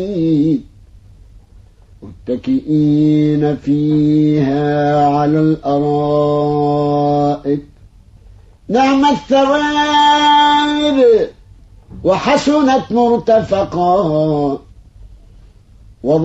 متكئين فيها على الأرائك نعم الثواب وحسنت مرتفقا